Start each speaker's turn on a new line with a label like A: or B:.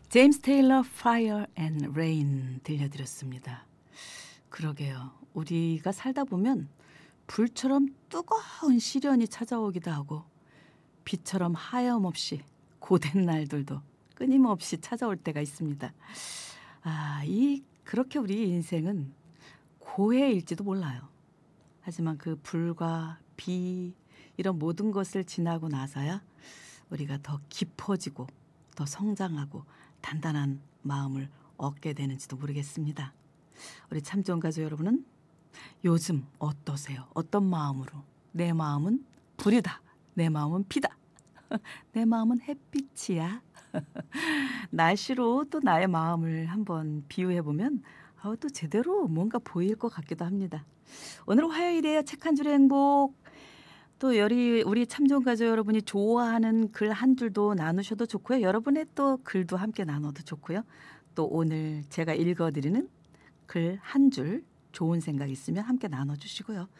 A: 제임스 테일러 Fire and Rain 들려드렸습니다. 그러게요. 우리가 살다 보면 불처럼 뜨거운 시련이 찾아오기도 하고 비처럼 하염없이 고된 날들도 끊임없이 찾아올 때가 있습니다. 그렇게 우리 인생은 고해일지도 몰라요. 하지만 그 불과 비 이런 모든 것을 지나고 나서야 우리가 더 깊어지고 더 성장하고 단단한 마음을 얻게 되는지도 모르겠습니다. 우리 참 좋은 가족 여러분은 요즘 어떠세요? 어떤 마음으로? 내 마음은 불이다. 내 마음은 피다. 내 마음은 햇빛이야. 날씨로 또 나의 마음을 한번 비유해보면 또 제대로 뭔가 보일 것 같기도 합니다. 오늘 화요일이에요. 책 한 줄의 행복. 또 우리 참 좋은 가족 여러분이 좋아하는 글 한 줄도 나누셔도 좋고요. 여러분의 또 글도 함께 나눠도 좋고요. 또 오늘 제가 읽어드리는 글 한 줄 좋은 생각 있으면 함께 나눠주시고요.